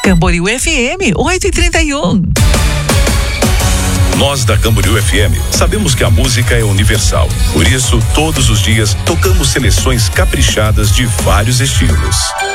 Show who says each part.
Speaker 1: Camboriú FM 8h31.
Speaker 2: Nós da Camboriú FM sabemos que a música é universal. Por isso, todos os dias tocamos seleções caprichadas de vários estilos.